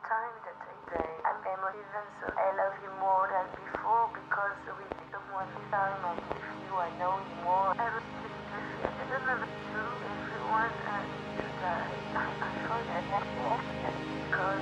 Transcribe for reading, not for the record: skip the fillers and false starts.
time that I'm emotive and so I love you more than before because we become one time and